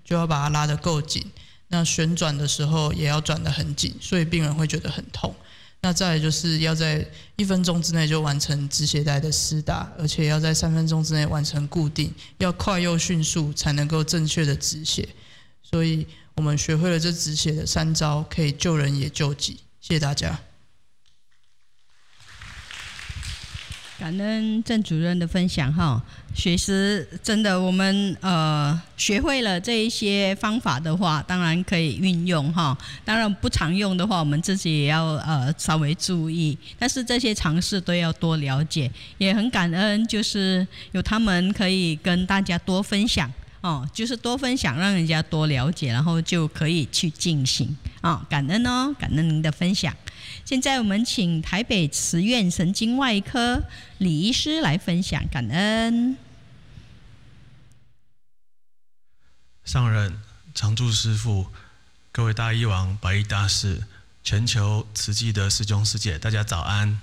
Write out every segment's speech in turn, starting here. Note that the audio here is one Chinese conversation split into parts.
就要把它拉得够紧，那旋转的时候也要转得很紧，所以病人会觉得很痛。那再来就是要在1分钟之内就完成止血带的施打，而且要在3分钟之内完成固定，要快又迅速才能够正确的止血。所以我们学会了这止血的3招，可以救人也救己。谢谢大家。 感恩郑主任的分享哈，确实真的我们学会了这一些方法的话，当然可以运用哈。当然不常用的话，我们自己也要稍微注意。但是这些常识都要多了解，也很感恩，就是有他们可以跟大家多分享哦，就是多分享，让人家多了解，然后就可以去进行哦。感恩哦，感恩您的分享。现在我们请台北慈院神经外科李医师来分享，感恩。 上人、常住师父、各位大医王、百医大士、全球慈济的师兄师姐，大家早安。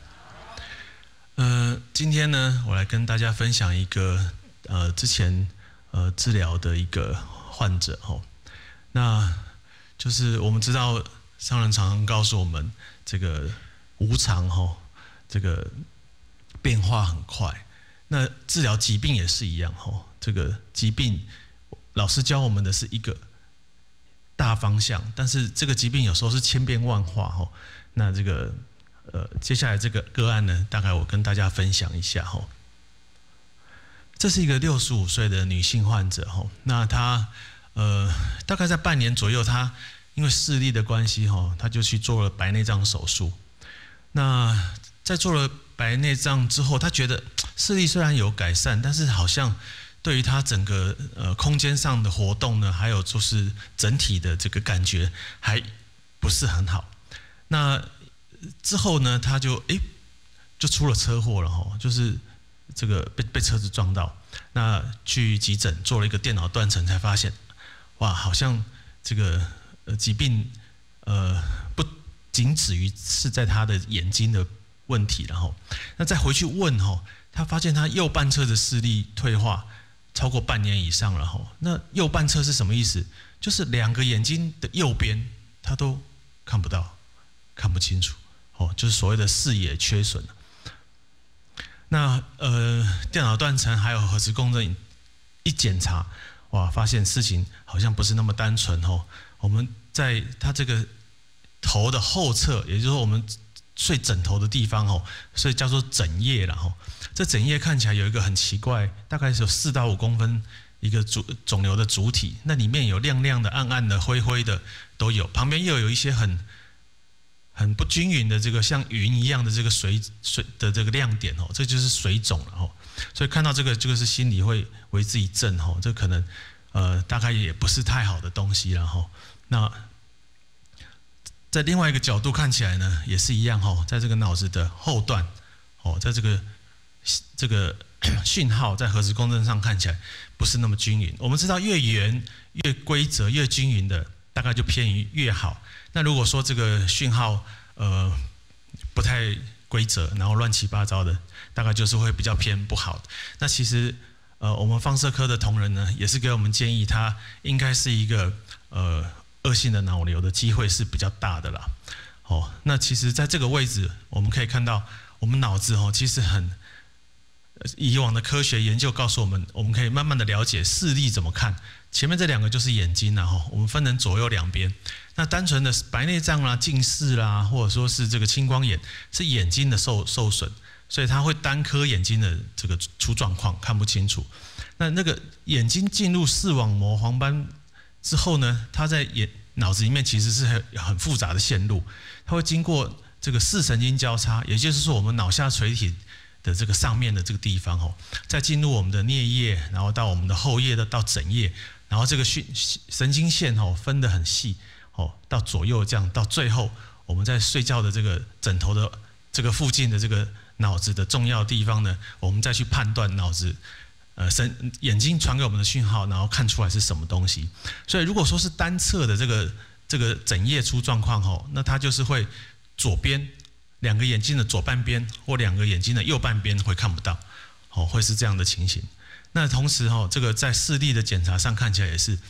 今天呢，我来跟大家分享一个之前治疗的一个患者哦。那就是我们知道，上人常常告诉我们，这个无常哦，这个变化很快。那治疗疾病也是一样哦，这个疾病老师教我们的是一个大方向，但是这个疾病有时候是千变万化哦。那这个接下来这个个案呢，大概我跟大家分享一下哦。这是一个65岁的女性患者哦，那她大概在半年左右，她因为视力的关系她就去做了白内障手术。那在做了白内障之后，她觉得视力虽然有改善，但是好像对于她整个空间上的活动呢，还有就是整体的这个感觉还不是很好。那之后呢，她就出了车祸了就是这个被车子撞到。那去急诊做了一个电脑断层，才发现哇，好像这个疾病不仅止于是在他的眼睛的问题，然后那再回去问他发现他右半侧的视力退化超过半年以上了那右半侧是什么意思？就是2个眼睛的右边他都看不到，看不清楚就是所谓的视野缺损。那电脑断层还有核磁共振一检查，哇，发现事情好像不是那么单纯我们在他这个头的后侧，也就是说我们睡枕头的地方所以叫做枕叶啦这枕叶看起来有一个很奇怪，大概是有4到5公分一个肿瘤的主体，那里面有亮亮的、暗暗的、灰灰的都有，旁边又有一些很不均匀的这个像云一样的这个水的这个亮点这就是水肿了所以看到这个是心里会为之一震这可能大概也不是太好的东西了那在另外一个角度看起来呢，也是一样在这个脑子的后段在这个讯号在核磁共振上看起来不是那么均匀。我们知道越圆越规则越均匀的，大概就偏于越好。那如果说这个讯号不太规则，然后乱七八糟的，大概就是会比较偏不好的。那其实我们放射科的同仁呢，也是给我们建议，他应该是一个恶性的脑瘤的机会是比较大的啦。那其实在这个位置，我们可以看到我们脑子其实以往的科学研究告诉我们，我们可以慢慢的了解视力怎么看。前面这2个就是眼睛啦我们分成左右2边。那单纯的白内障啦、近视啦，或者说是这个青光眼，是眼睛的受损，所以它会单颗眼睛的这个出状况，看不清楚。那个眼睛进入视网膜黄斑之后呢，它在脑子里面其实是很复杂的线路，它会经过这个视神经交叉，也就是说我们脑下垂体的这个上面的这个地方再进入我们的颞叶，然后到我们的后叶到枕叶，然后这个神经线分得很细到左右这样，到最后我们在睡觉的这个枕头的这个附近的这个脑子的重要地方呢，我们再去判断脑子眼睛传给我们的讯号，然后看出来是什么东西。所以如果说是单侧的这个枕叶出状况那它就是会左边2个眼睛的左半边或2个眼睛的右半边会看不到会是这样的情形。那同时这个在视力的检查上看起来也是